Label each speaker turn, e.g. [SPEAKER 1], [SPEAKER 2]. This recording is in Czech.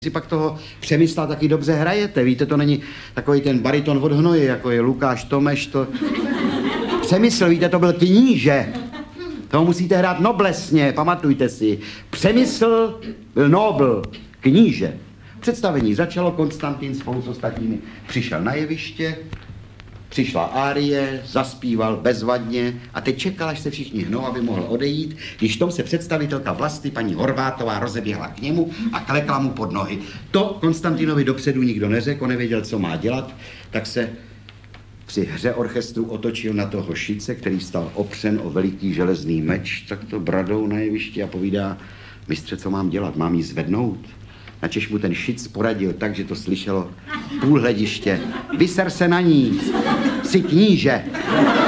[SPEAKER 1] si pak toho Přemysla taky dobře hrajete. Víte, to není takový ten bariton od hnoje, jako je Lukáš Tomeš, to... Přemysl, víte, to byl kníže. Toho musíte hrát noblesně, pamatujte si. Přemysl byl nobl, kníže. Představení začalo, Konstantin spolu s ostatními přišel na jeviště, přišla árie, zaspíval bezvadně a teď čekal, až se všichni hnou, aby mohl odejít, když tom se představitelka vlasti, paní Horvátová, rozeběhla k němu a klekla mu pod nohy. To Konstantinovi dopředu nikdo neřekl, nevěděl, co má dělat, tak se při hře orchestru otočil na toho Šice, který stal opřen o veliký železný meč, tak to bradou na jevišti a povídá: mistře, co mám dělat, mám jí zvednout? Načež mu ten Šic poradil tak, že to slyšelo půl hlediště: vyser se na ní, jsi kníže.